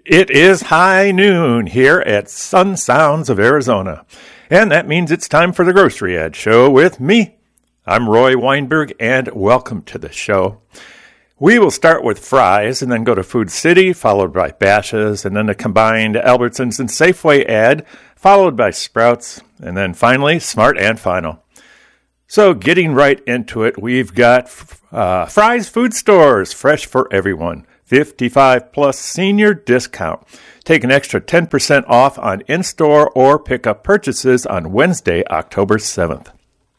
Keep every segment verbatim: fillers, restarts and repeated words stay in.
It is high noon here at Sun Sounds of Arizona, and that means it's time for the Grocery Ad Show with me. I'm Roy Weinberg, and welcome to the show. We will start with Fry's and then go to Food City, followed by Bashas', and then a combined Albertsons and Safeway ad, followed by Sprouts, and then finally Smart and Final. So getting right into it, we've got uh, Fry's Food Stores, fresh for everyone. fifty-five plus senior discount. Take an extra ten percent off on in-store or pick-up purchases on Wednesday, October seventh.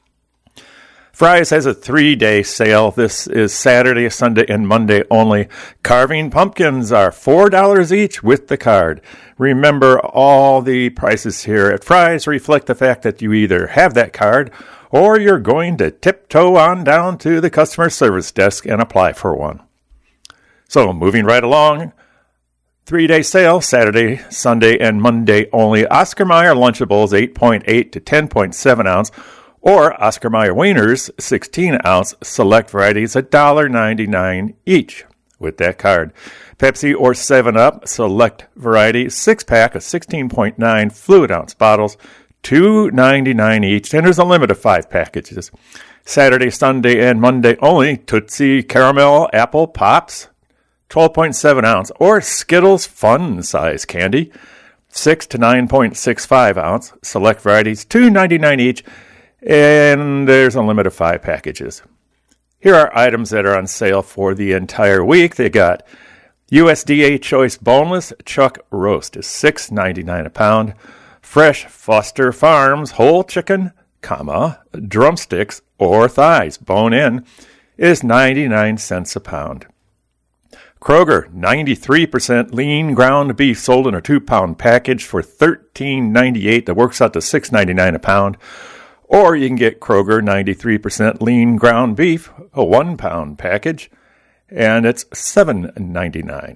Fry's has a three-day sale. This is Saturday, Sunday, and Monday only. Carving pumpkins are four dollars each with the card. Remember, all the prices here at Fry's reflect the fact that you either have that card or you're going to tiptoe on down to the customer service desk and apply for one. So, moving right along, three-day sale, Saturday, Sunday, and Monday only. Oscar Mayer Lunchables, eight point eight to ten point seven ounce, or Oscar Mayer Wieners, sixteen ounce, select varieties, one dollar ninety-nine each with that card. Pepsi or seven up, select varieties, six-pack of sixteen point nine fluid ounce bottles, two ninety-nine each, and there's a limit of five packages. Saturday, Sunday, and Monday only, Tootsie Caramel Apple Pops, twelve point seven ounce, or Skittles Fun Size Candy, six to nine point six five ounce, select varieties, two ninety-nine each, and there's a limit of five packages. Here are items that are on sale for the entire week. They got U S D A Choice Boneless Chuck Roast is six ninety-nine a pound, Fresh Foster Farms Whole Chicken, comma, drumsticks or thighs, bone in, is ninety-nine cents a pound. Kroger, ninety-three percent lean ground beef sold in a two-pound package for thirteen ninety-eight. That works out to six ninety-nine a pound. Or you can get Kroger ninety-three percent lean ground beef, a one-pound package, and it's seven ninety-nine.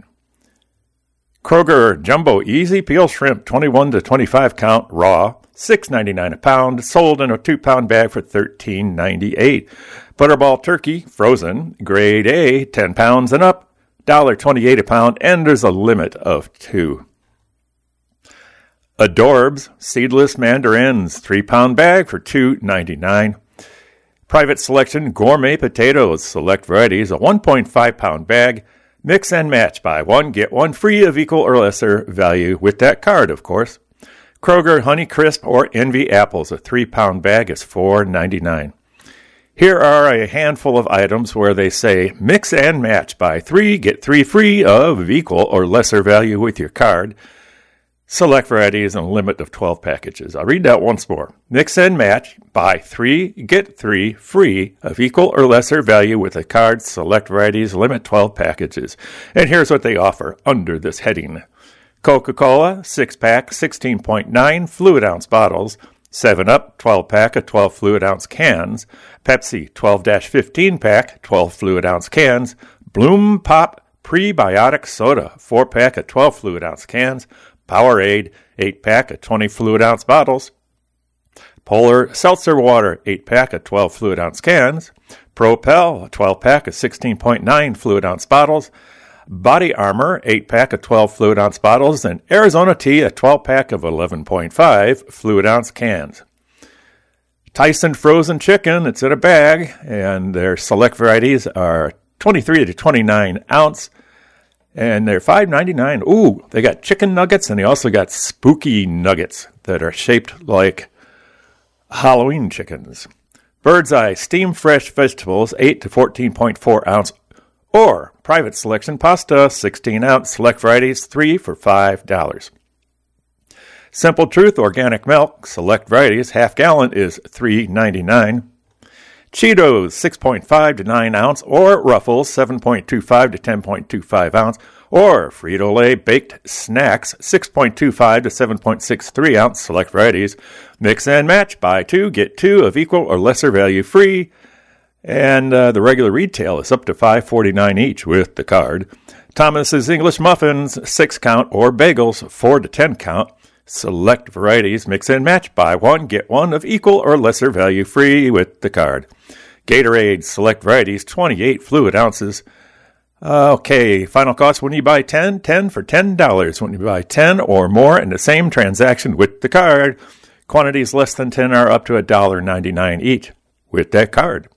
Kroger Jumbo Easy Peel Shrimp, twenty-one to twenty-five count raw, six ninety-nine a pound, sold in a two-pound bag for thirteen ninety-eight. Butterball Turkey, frozen, grade A, ten pounds and up, one dollar twenty-eight a pound, and there's a limit of two. Adorbs Seedless Mandarins, three-pound bag for two ninety-nine. Private Selection Gourmet Potatoes, select varieties, a one point five pound bag. Mix and match, buy one, get one free of equal or lesser value with that card, of course. Kroger Honey Crisp or Envy Apples, a three-pound bag is four ninety-nine. Here are a handful of items where they say, mix and match, buy three, get three free of equal or lesser value with your card. Select varieties and a limit of twelve packages. I'll read that once more. Mix and match, buy three, get three free of equal or lesser value with a card. Select varieties, limit twelve packages. And here's what they offer under this heading. Coca-Cola, six-pack, sixteen point nine fluid ounce bottles. seven up, twelve-pack of twelve fluid ounce cans. Pepsi, twelve to fifteen pack, twelve fluid ounce cans. Bloom Pop Prebiotic Soda, four-pack of twelve fluid ounce cans. Powerade, eight-pack of twenty fluid ounce bottles. Polar Seltzer Water, eight-pack of twelve fluid ounce cans. Propel, twelve-pack of sixteen point nine fluid ounce bottles. Body Armor, eight-pack of twelve fluid ounce bottles, and Arizona Tea, a twelve-pack of eleven point five fluid ounce cans. Tyson Frozen Chicken, it's in a bag, and their select varieties are twenty-three to twenty-nine ounce, and they're five ninety-nine. Ooh, they got chicken nuggets, and they also got spooky nuggets that are shaped like Halloween chickens. Bird's Eye Steam Fresh Vegetables, eight to fourteen point four ounce, or Private Selection Pasta, sixteen ounce, select varieties, three for five dollars. Simple Truth Organic Milk, select varieties, half gallon is three ninety-nine. Cheetos, six point five to nine ounce, or Ruffles, seven point two five to ten point two five ounce, or Frito-Lay Baked Snacks, six point two five to seven point six three ounce, select varieties. Mix and match, buy two, get two of equal or lesser value free. And uh, the regular retail is up to five forty-nine each with the card. Thomas's English Muffins, six count, or bagels, four to ten count. Select varieties, mix and match, buy one, get one of equal or lesser value free with the card. Gatorade, select varieties, twenty-eight fluid ounces. Okay, final cost when you buy ten, ten for ten dollars. When you buy ten or more in the same transaction with the card, quantities less than ten are up to one dollar ninety-nine each with that card.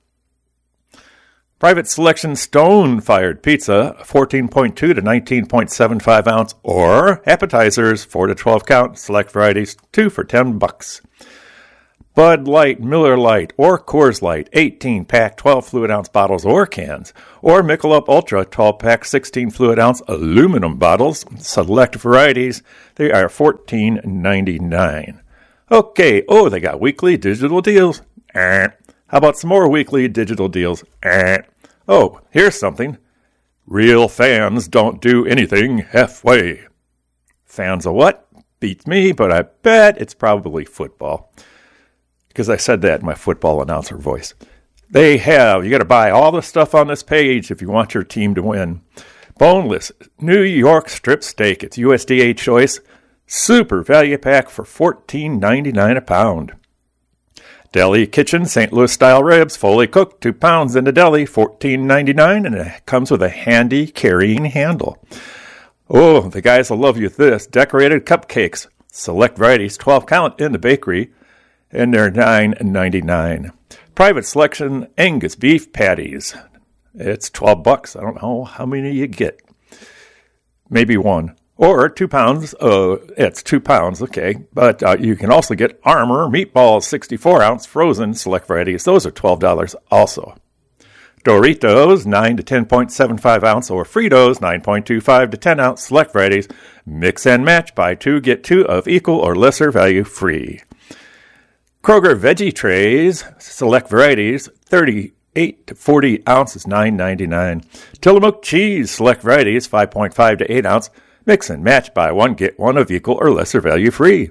Private Selection Stone-Fired Pizza, fourteen point two to nineteen point seven five ounce, or appetizers, four to twelve count, select varieties, two for ten bucks. Bud Light, Miller Lite, or Coors Light, eighteen pack, twelve fluid ounce bottles or cans, or Michelob Ultra, twelve pack, sixteen fluid ounce aluminum bottles, select varieties, they are fourteen ninety-nine. Okay, oh, they got weekly digital deals. Eh. How about some more weekly digital deals? Eh. Oh, here's something. Real fans don't do anything halfway. Fans of what? Beats me, but I bet it's probably football. Because I said that in my football announcer voice. They have, you got to buy all the stuff on this page if you want your team to win. Boneless New York strip steak. It's U S D A choice. Super value pack for fourteen ninety-nine a pound. Deli Kitchen Saint Louis style ribs, fully cooked, two pounds in the deli, fourteen ninety-nine, and it comes with a handy carrying handle. Oh, the guys will love you with this. Decorated cupcakes, select varieties, twelve count in the bakery, and they're nine ninety-nine. Private Selection Angus beef patties. It's twelve bucks. I don't know how many you get. Maybe one. Or two pounds, uh, it's two pounds, okay. But uh, you can also get Armour meatballs, sixty-four ounce frozen, select varieties. Those are twelve dollars also. Doritos, nine to ten point seven five ounce, or Fritos, nine point two five to ten ounce, select varieties. Mix and match, buy two, get two of equal or lesser value free. Kroger veggie trays, select varieties, thirty-eight to forty ounces, nine ninety-nine. Tillamook cheese, select varieties, five point five to eight ounce. Mix and match, buy one, get one of equal or lesser value free.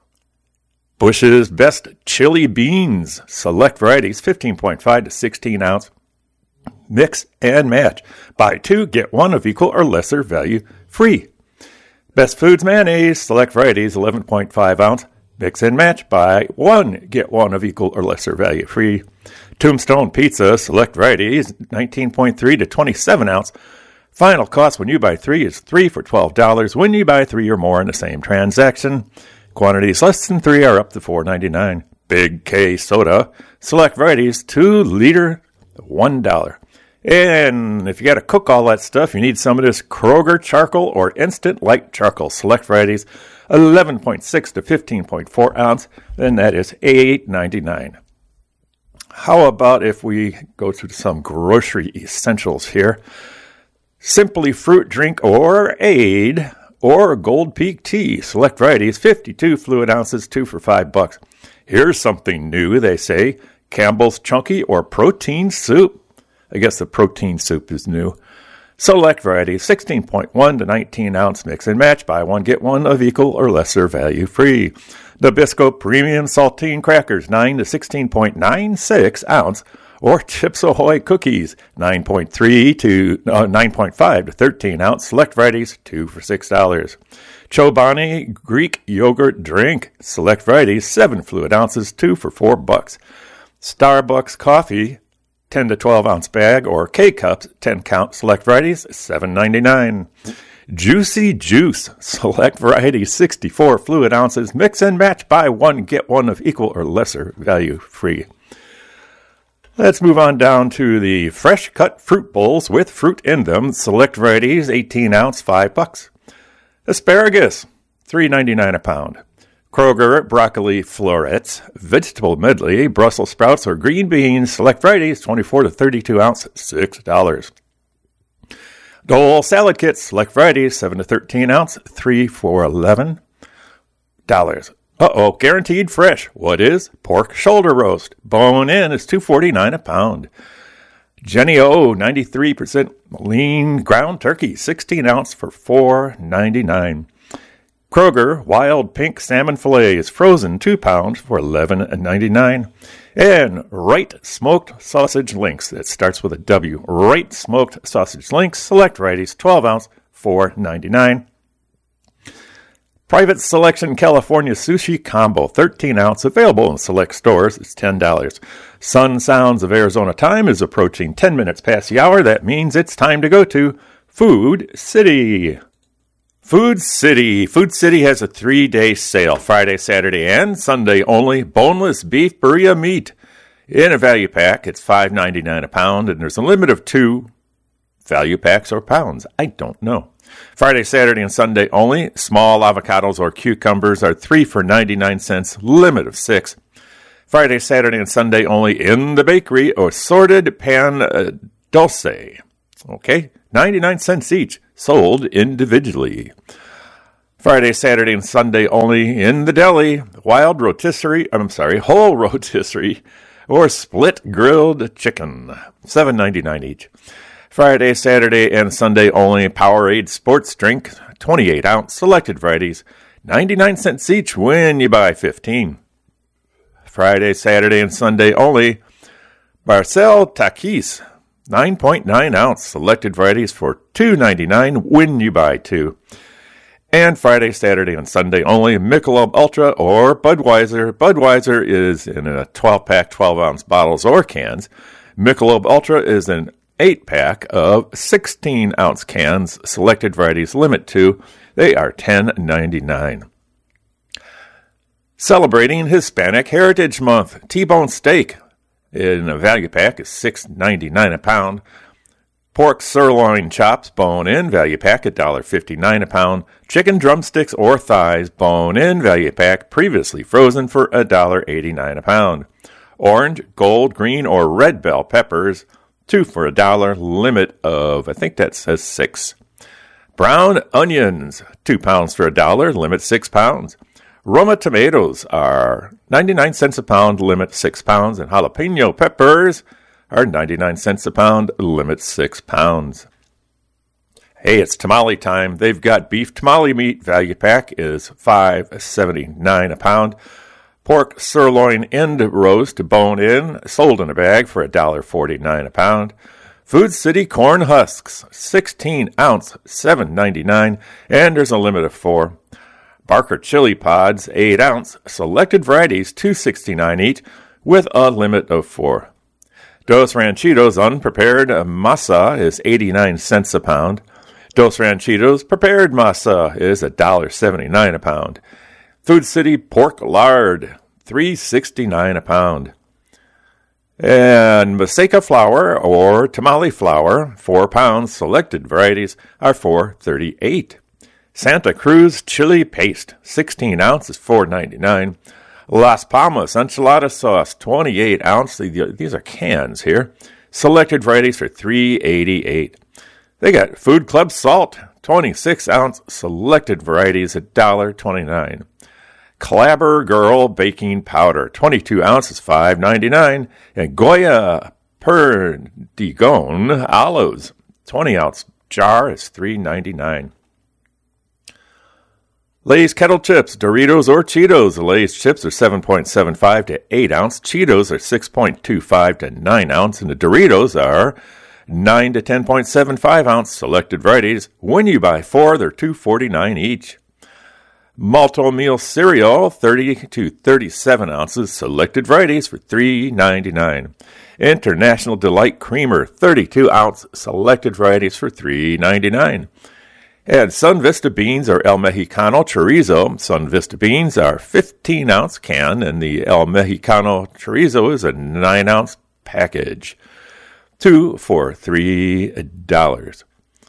Bush's Best Chili Beans, select varieties, fifteen point five to sixteen ounce. Mix and match, buy two, get one of equal or lesser value free. Best Foods Mayonnaise, select varieties, eleven point five ounce. Mix and match, buy one, get one of equal or lesser value free. Tombstone Pizza, select varieties, nineteen point three to twenty-seven ounce. Final cost when you buy three is three for twelve dollars. When you buy three or more in the same transaction, quantities less than three are up to four ninety-nine. Big K Soda, select varieties, two liter, one dollar. And if you got to cook all that stuff, you need some of this Kroger charcoal or instant light charcoal. Select varieties, eleven point six to fifteen point four ounce. Then that is eight ninety-nine. How about if we go to some grocery essentials here? Simply Fruit Drink or Aid or Gold Peak Tea. Select varieties, fifty-two fluid ounces, two for five bucks. Here's something new, they say. Campbell's Chunky or Protein Soup. I guess the protein soup is new. Select varieties, sixteen point one to nineteen ounce. Mix and match, buy one, get one of equal or lesser value free. Nabisco Premium Saltine Crackers, nine to sixteen point nine six ounce. Or Chips Ahoy Cookies, nine point three to uh, nine point five to thirteen ounce. Select varieties, two for six dollars. Chobani Greek Yogurt Drink, select varieties, seven fluid ounces, two for four bucks. Starbucks Coffee, ten to twelve ounce bag, or K-Cups, ten count, select varieties, seven ninety-nine. Juicy Juice, select varieties, sixty-four fluid ounces. Mix and match, buy one, get one of equal or lesser value free. Let's move on down to the fresh cut fruit bowls with fruit in them. Select varieties, eighteen ounce, five bucks. Asparagus, three ninety-nine a pound. Kroger broccoli florets, vegetable medley, Brussels sprouts or green beans. Select varieties, twenty-four to thirty-two ounce, six dollars. Dole salad kits, select varieties, seven to thirteen ounce, three for eleven dollars. Uh-oh, guaranteed fresh. What is? Pork shoulder roast. Bone in is two forty-nine a pound. Jenny O, ninety-three percent lean ground turkey, sixteen ounce for four ninety-nine. Kroger wild pink salmon fillet is frozen, two pounds for eleven ninety-nine. And Wright smoked sausage links. It starts with a W. Wright smoked sausage links, select varieties, twelve ounce, four ninety-nine. Private Selection California Sushi Combo, thirteen ounce, available in select stores. It's ten dollars. Sun Sounds of Arizona time is approaching ten minutes past the hour. That means it's time to go to Food City. Food City. Food City has a three-day sale, Friday, Saturday, and Sunday only. Boneless beef burrito meat in a value pack. It's five ninety-nine a pound, and there's a limit of two value packs or pounds. I don't know. Friday, Saturday, and Sunday only. Small avocados or cucumbers are three for ninety-nine cents, limit of six. Friday, Saturday, and Sunday only in the bakery. Assorted pan uh, dulce. Okay, ninety-nine cents each, sold individually. Friday, Saturday, and Sunday only in the deli. Wild rotisserie, I'm sorry, whole rotisserie or split grilled chicken, seven ninety-nine each. Friday, Saturday, and Sunday only Powerade sports drink, twenty-eight ounce, selected varieties, ninety-nine cents each when you buy fifteen. Friday, Saturday, and Sunday only Barcel Takis, nine point nine ounce, selected varieties for two ninety-nine when you buy two. And Friday, Saturday, and Sunday only Michelob Ultra or Budweiser. Budweiser is in a twelve pack, twelve ounce bottles or cans. Michelob Ultra is an eight pack of sixteen ounce cans, selected varieties, limit two. They are ten ninety-nine. Celebrating Hispanic Heritage Month, T-bone steak in a value pack is six ninety-nine a pound. Pork sirloin chops, bone-in, value pack, one dollar fifty-nine a pound. Chicken drumsticks or thighs, bone-in, value pack, previously frozen for one dollar eighty-nine a pound. Orange, gold, green, or red bell peppers, two for a dollar, limit of, I think that says six. Brown onions, two pounds for a dollar, limit six pounds. Roma tomatoes are ninety-nine cents a pound, limit six pounds. And jalapeno peppers are ninety-nine cents a pound, limit six pounds. Hey, it's tamale time. They've got beef tamale meat, value pack is five seventy-nine a pound. Pork sirloin end roast, bone-in, sold in a bag for one dollar forty-nine a pound. Food City corn husks, sixteen ounce, seven ninety-nine, and there's a limit of four. Barker chili pods, eight ounce, selected varieties, two sixty-nine each, with a limit of four. Dos Ranchitos unprepared masa is eighty-nine cents a pound. Dos Ranchitos prepared masa is one dollar seventy-nine a pound. Food City pork lard, three sixty-nine a pound. And Maseca flour or tamale flour, four pounds, selected varieties are four thirty-eight. Santa Cruz chili paste, sixteen ounces, four ninety-nine. Las Palmas enchilada sauce, twenty-eight ounce. These are cans here. Selected varieties for three eighty-eight. They got Food Club salt, twenty-six ounce, selected varieties, one dollar twenty-nine. Clabber Girl baking powder, twenty-two ounces, five ninety-nine. And Goya Perdigon olives, twenty ounce jar is three ninety-nine. Lay's kettle chips, Doritos or Cheetos. Lay's chips are seven point seven five to eight ounce. Cheetos are six point two five to nine ounce. And the Doritos are nine to ten point seven five ounce. Selected varieties. When you buy four, they're two forty-nine each. Malto meal cereal, thirty to thirty-seven ounces. Selected varieties for three ninety-nine. International Delight Creamer, thirty-two ounce. Selected varieties for three ninety-nine. And Sun Vista beans are El Mexicano chorizo. Sun Vista beans are fifteen ounce can, and the El Mexicano chorizo is a nine ounce package. Two for three dollars.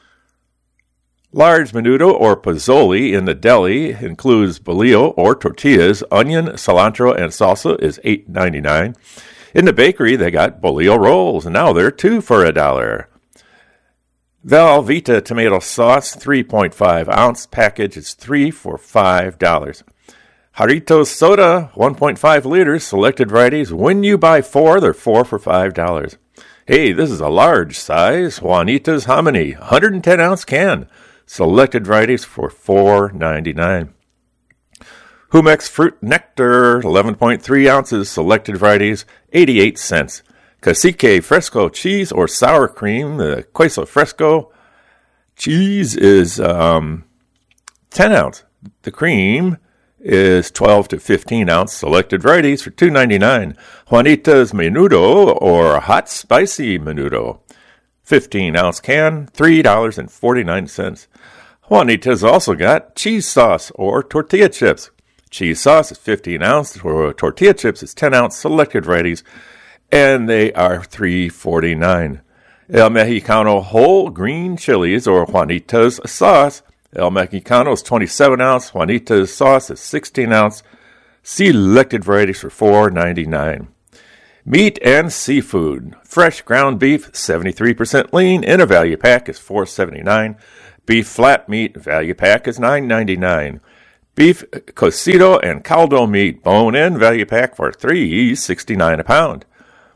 Large menudo or pozole in the deli includes bolillo or tortillas, onion, cilantro, and salsa is eight ninety-nine. In the bakery, they got bolillo rolls, and now they're two for a dollar. Velveeta tomato sauce, three point five ounce package is three for five dollars. Jarritos soda, one point five liters, selected varieties. When you buy four, they're four for five dollars. Hey, this is a large size Juanita's hominy, one hundred ten ounce can. Selected varieties for four ninety-nine. Humex fruit nectar, eleven point three ounces, selected varieties, eighty-eight cents. Cacique Fresco cheese or sour cream, the Queso Fresco cheese is um, ten ounce, The cream is twelve to fifteen ounce selected varieties for two ninety-nine. Juanita's Menudo or hot spicy Menudo, fifteen ounce can, three dollars and forty-nine cents. Juanita's also got cheese sauce or tortilla chips. Cheese sauce is fifteen ounce, or tortilla chips is ten ounce selected varieties, and they are three forty-nine. El Mexicano whole green chilies or Juanita's sauce. El Mexicano is twenty-seven ounce. Juanita's sauce is sixteen ounce. Selected varieties for four ninety-nine. Meat and seafood. Fresh ground beef, seventy-three percent lean, in a value pack is four seventy-nine. Beef flat meat value pack is nine ninety-nine. Beef cocido and caldo meat bone-in value pack for three sixty-nine a pound.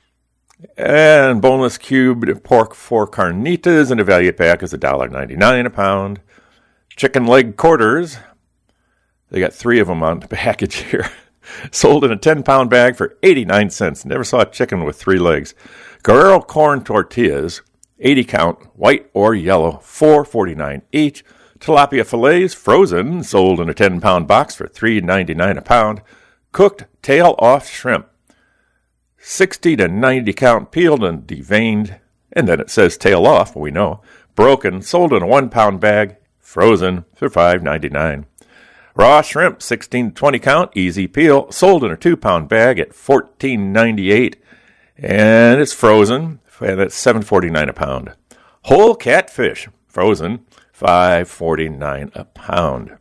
And boneless cubed pork for carnitas in a value pack is one ninety-nine a pound. Chicken leg quarters, they got three of them on the package here, sold in a ten-pound bag for eighty-nine cents. Never saw a chicken with three legs. Guerrero corn tortillas, eighty count, white or yellow, four forty-nine each. Tilapia fillets, frozen, sold in a ten-pound box for three ninety-nine a pound. Cooked tail-off shrimp, sixty to ninety count, peeled and deveined, and then it says tail off, we know. Broken, sold in a one-pound bag, frozen for five ninety-nine. Raw shrimp, sixteen to twenty count, easy peel, sold in a two-pound bag at fourteen ninety-eight, and it's frozen, and it's seven forty-nine a pound. Whole catfish, frozen, five forty-nine a pound.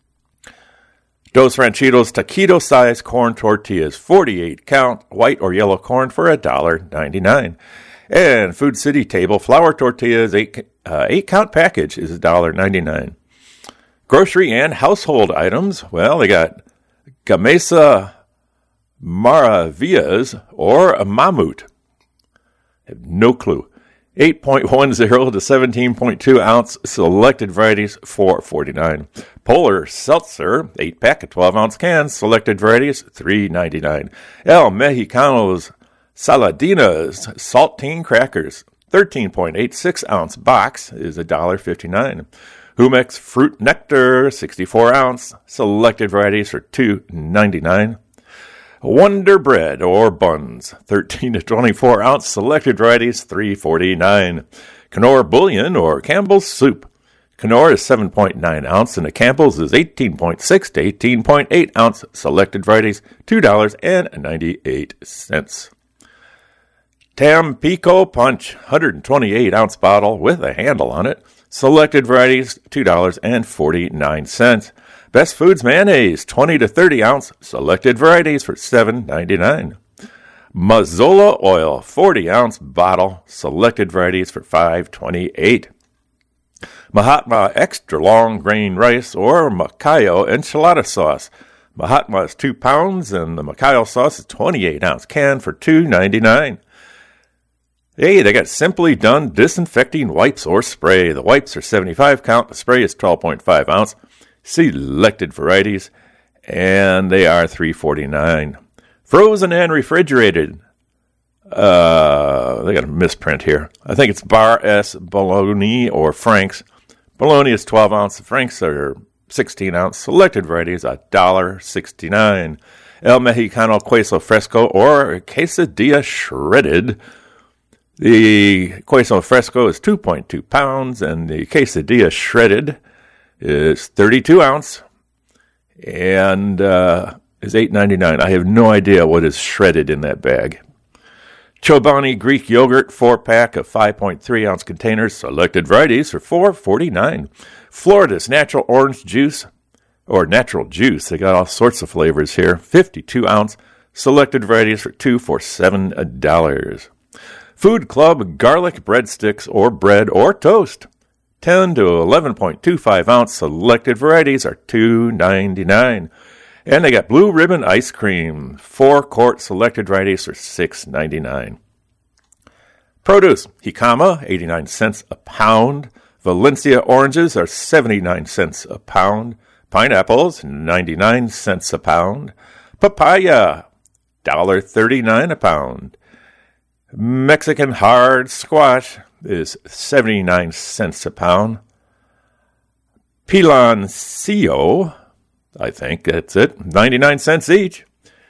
Dos Ranchitos taquito-sized corn tortillas, forty-eight count, white or yellow corn for one ninety-nine. And Food City Table flour tortillas, eight, uh, eight count package is one ninety-nine. Grocery and household items, well, they got Gamesa Maravillas or a Mamut. I have no clue. eight point one zero to seventeen point two ounce selected varieties, four forty-nine. Polar Seltzer, eight pack of twelve ounce cans, selected varieties, three ninety-nine. El Mexicano's Saladinas saltine crackers, thirteen point eight six ounce box is one fifty-nine. Humex fruit nectar, sixty-four ounce, selected varieties for two ninety-nine. Wonder Bread or buns, thirteen to twenty-four ounce, selected varieties, three forty-nine. Knorr Bouillon or Campbell's Soup. Knorr is seven point nine ounce and the Campbell's is eighteen point six to eighteen point eight ounce, selected varieties, two ninety-eight. Tampico Punch, one twenty-eight ounce bottle with a handle on it, selected varieties, two forty-nine. Best Foods mayonnaise, twenty to thirty ounce, selected varieties for seven ninety-nine. Mazola oil, forty ounce bottle, selected varieties for five twenty-eight. Mahatma extra long grain rice or Macayo enchilada sauce. Mahatma is two pounds and the Macayo sauce is twenty-eight ounce can for two ninety-nine. Hey, they got Simply Done disinfecting wipes or spray. The wipes are seventy-five count, the spray is twelve point five ounce. Selected varieties, and they are three forty-nine. Frozen and refrigerated. Uh, they got a misprint here. I think it's Bar S Bologna or Frank's. Bologna is twelve ounce. Frank's are sixteen ounce. Selected varieties, one sixty-nine. El Mexicano Queso Fresco or Quesadilla Shredded. The Queso Fresco is two point two pounds, and the Quesadilla Shredded is thirty-two ounce and uh, is eight ninety-nine. I have no idea what is shredded in that bag. Chobani Greek yogurt, four pack of five point three ounce containers, selected varieties for four forty-nine. Florida's natural orange juice, or natural juice, they got all sorts of flavors here, fifty-two ounce, selected varieties for two for seven dollars. Food Club garlic breadsticks or bread or toast, ten to eleven point two five ounce, selected varieties are two ninety-nine. And they got Blue Ribbon ice cream, four quart, selected varieties for six ninety-nine. Produce, Jicama, eighty-nine cents a pound. Valencia oranges are seventy-nine cents a pound. Pineapples, ninety-nine cents a pound. Papaya, one thirty-nine a pound. Mexican hard squash is seventy-nine cents a pound. Piloncillo, I think that's it. ninety-nine cents each.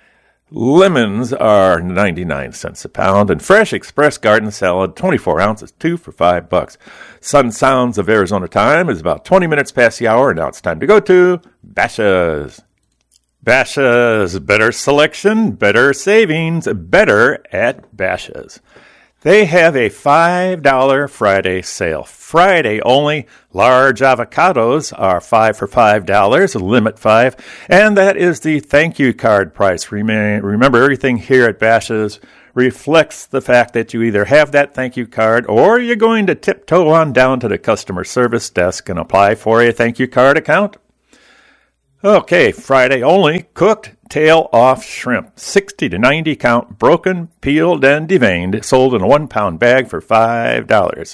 Lemons are ninety-nine cents a pound, and fresh express garden salad, twenty-four ounces, two for five bucks. Sun Sounds of Arizona time is about twenty minutes past the hour, and now it's time to go to Bashas'. Bashas', better selection, better savings, better at Bashas'. They have a five dollars Friday sale. Friday only. Large avocados are five for five dollars, limit five. And that is the thank you card price. Remember, everything here at Bashas' reflects the fact that you either have that thank you card or you're going to tiptoe on down to the customer service desk and apply for a thank you card account. Okay, Friday only, cooked tail-off shrimp, sixty to ninety count, broken, peeled, and deveined, sold in a one-pound bag for five dollars.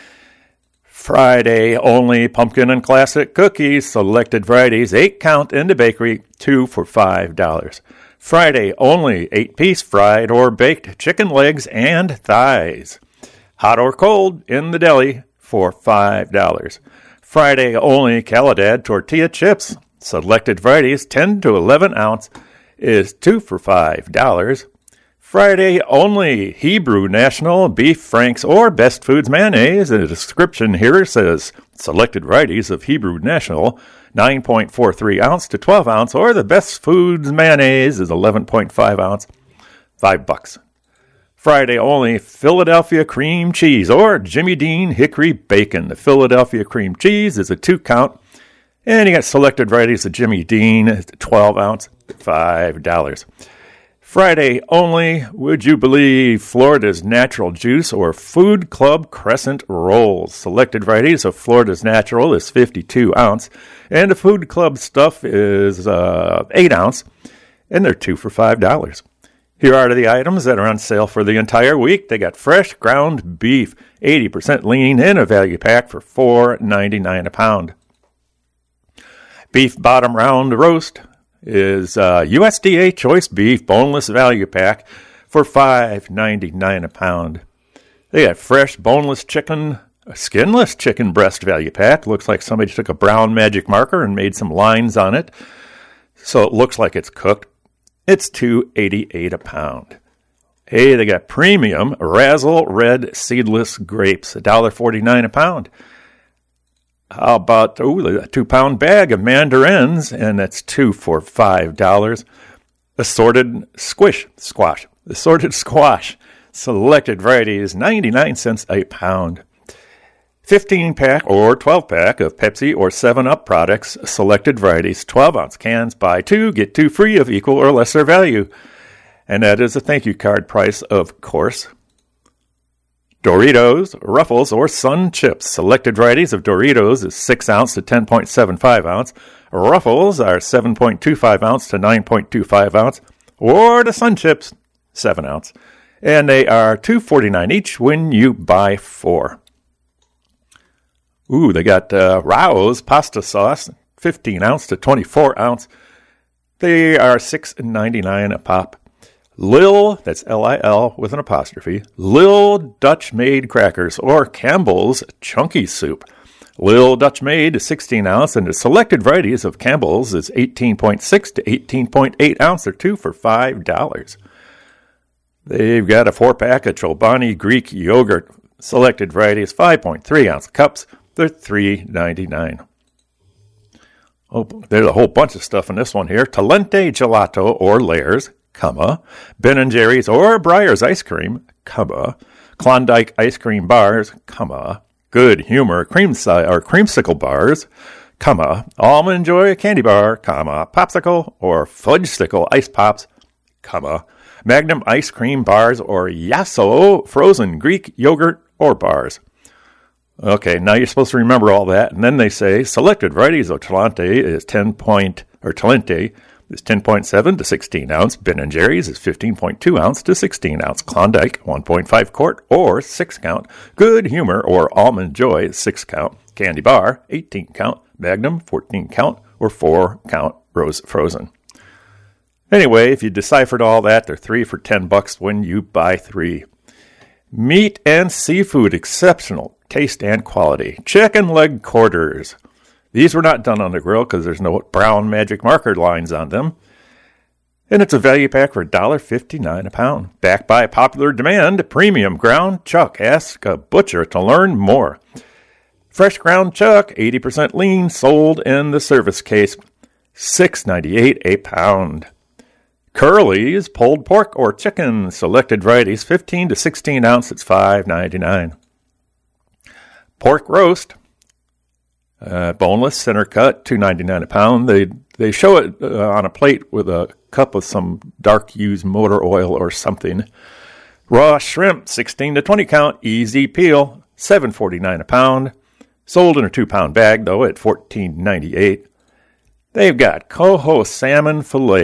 Friday only, pumpkin and classic cookies, selected varieties, eight count in the bakery, two for five dollars. Friday only, eight-piece fried or baked chicken legs and thighs, hot or cold, in the deli for five dollars. Friday only, Caladad tortilla chips, selected varieties, ten to eleven ounce, is two for five dollars. Friday only, Hebrew National Beef Franks or Best Foods mayonnaise. The description here says selected varieties of Hebrew National, nine point four three ounce to twelve ounce, or the Best Foods mayonnaise is eleven point five ounce, five bucks. Friday only, Philadelphia cream cheese or Jimmy Dean hickory bacon. The Philadelphia cream cheese is a two count. And you got selected varieties of Jimmy Dean, twelve ounce, five dollars. Friday only, would you believe, Florida's Natural Juice or Food Club Crescent Rolls. Selected varieties of Florida's Natural is fifty-two ounce, and the Food Club stuff is uh, eight ounce, and they're two for five dollars. Here are the items that are on sale for the entire week. They got fresh ground beef, eighty percent lean, in a value pack for four ninety-nine a pound. Beef bottom round roast is uh, U S D A choice beef boneless value pack for five ninety-nine a pound. They got fresh boneless chicken, skinless chicken breast value pack. Looks like somebody took a brown magic marker and made some lines on it, so it looks like it's cooked. It's two eighty-eight a pound. Hey, they got premium Razzle red seedless grapes, one forty-nine a pound. How about ooh, a two-pound bag of mandarins, and that's two for five dollars. Assorted squish, squash, assorted squash, selected varieties, ninety-nine cents a pound. fifteen-pack or twelve-pack of Pepsi or seven up products, selected varieties, twelve ounce cans, buy two, get two free of equal or lesser value. And that is a thank you card price, of course. Doritos, Ruffles, or Sun Chips. Selected varieties of Doritos is six ounce to ten point seven five ounce. Ruffles are seven point two five ounce to nine point two five ounce. Or the Sun Chips, seven ounce. And they are two forty-nine each when you buy four. Ooh, they got uh, Rao's pasta sauce, fifteen ounce to twenty-four ounce. They are six ninety-nine a pop. Lil, that's L I L with an apostrophe, Lil Dutch Made crackers or Campbell's Chunky Soup. Lil Dutch Made is sixteen ounce, and the selected varieties of Campbell's is eighteen point six to eighteen point eight ounce. They're two for five dollars. They've got a four-pack of Chobani Greek yogurt. Selected varieties, five point three ounce cups. They're three ninety-nine. Oh, there's a whole bunch of stuff in this one here. Talente Gelato or Layers, comma, Ben and Jerry's or Breyer's ice cream, comma, Klondike ice cream bars, comma, Good Humor cream si- or creamsicle bars, comma, Almond Joy candy bar, comma, popsicle or fudgesicle ice pops, comma, Magnum ice cream bars or Yasso frozen Greek yogurt or bars. Okay, now you're supposed to remember all that, and then they say selected varieties of Talente is ten point or Talente is ten point seven to sixteen ounce. Ben and Jerry's is fifteen point two ounce to sixteen ounce. Klondike one point five quart or six count. Good Humor or Almond Joy six count. Candy Bar eighteen count. Magnum fourteen count or four count rose frozen. Anyway, if you deciphered all that, they're three for ten bucks when you buy three. Meat and seafood, exceptional taste and quality. Chicken leg quarters. These were not done on the grill because there's no brown magic marker lines on them. And it's a value pack for one dollar fifty-nine a pound. Backed by popular demand, premium ground chuck. Ask a butcher to learn more. Fresh ground chuck, eighty percent lean, sold in the service case, six ninety-eight a pound. Curly's pulled pork or chicken, selected varieties, fifteen to sixteen ounce, it's five ninety-nine. Pork roast, uh, boneless, center cut, two ninety-nine a pound. They they show it uh, on a plate with a cup of some dark used motor oil or something. Raw shrimp, sixteen to twenty count, easy peel, seven forty-nine a pound. Sold in a two pound bag though at fourteen ninety-eight. They've got coho salmon filet,